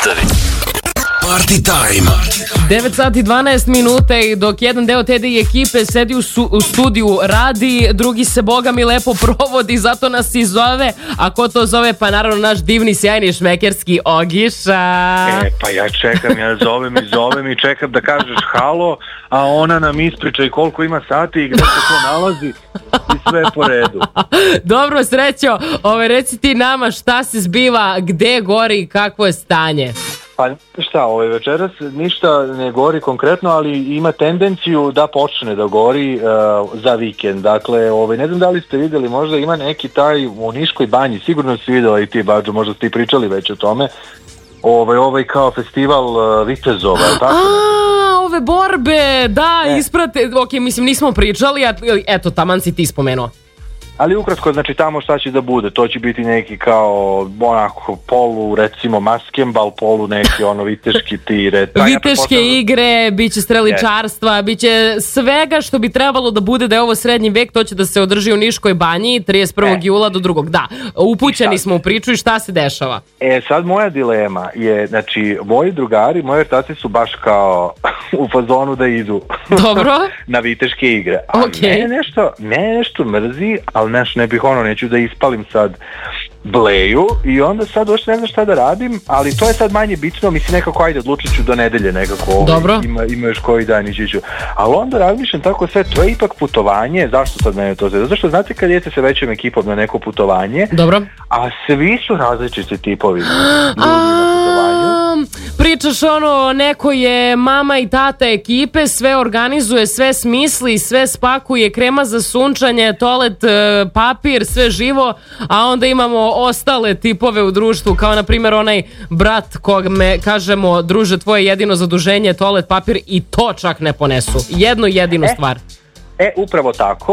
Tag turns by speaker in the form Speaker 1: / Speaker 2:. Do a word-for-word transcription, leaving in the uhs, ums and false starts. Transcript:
Speaker 1: satovi. Party time.
Speaker 2: devet sati dvanaest minuta i dok jedan deo te i ekipe sedi u, su, u studiju radi, drugi se boga mi lepo provodi, zato nas i zove. A ko to zove? Pa naravno naš divni, sjajni šmekerski Ogiša.
Speaker 3: E, pa ja čekam, ja zovem i zovem i čekam da kažeš halo, a ona nam ispriča i koliko ima sati i gde se to nalazi i sve po redu.
Speaker 2: Dobro, Srećo, ove, reci ti nama šta se zbiva, gde gori i kakvo je stanje.
Speaker 3: Pa šta, ovaj večeras ništa ne gori konkretno, ali ima tendenciju da počne da gori uh, za vikend. Dakle, ovaj, ne znam da li ste vidjeli, možda ima neki taj u Niškoj banji, sigurno si vidio i ti, Bađo, možda ste i pričali već o tome, ovaj, ovaj kao festival uh, vitezova, tako?
Speaker 2: A, ove borbe, da, e. isprate, ok, mislim nismo pričali, a, eto, taman si ti spomenuo.
Speaker 3: Ali ukratko, znači tamo šta će da bude, to će biti neki kao onako polu, recimo maskembal, polu neki ono viteški tire.
Speaker 2: Pa viteške ja igre, bit će streličarstva, yes. bit će svega što bi trebalo da bude da je ovo srednji vek, to će da se održi u Niškoj banji trideset prvog E. jula do drugog. Da, upućeni smo u priču i šta se dešava? E,
Speaker 3: sad moja dilema je, znači, moji drugari, moji ortaci su baš kao u fazonu da idu
Speaker 2: Dobro.
Speaker 3: na viteške igre. A okay. mene nešto, mene nešto mrzi, ali neš, ne bih ono, neću da ispalim sad bleju i onda sad uopšte ne znam šta da radim, ali to je sad manje bitno, mislim nekako ajde odlučit ću do nedelje nekako, ovaj, ima, ima još koji dan ići ću, ali onda razmišljam tako sve, to je ipak putovanje, zašto sad mene to sve, zato što znate kad idete sa većom ekipom na neko putovanje,
Speaker 2: dobro,
Speaker 3: a svi su različiti tipovi ljudi na putovanju.
Speaker 2: Pričaš ono, neko je mama i tata ekipe, sve organizuje, sve smisli, sve spakuje, krema za sunčanje, toalet, papir, sve živo, a onda imamo ostale tipove u društvu, kao na primjer onaj brat kog me kažemo, druže, tvoje jedino zaduženje je toalet papir i to čak ne ponesu. Jednu jedinu
Speaker 3: e,
Speaker 2: stvar.
Speaker 3: E, upravo tako,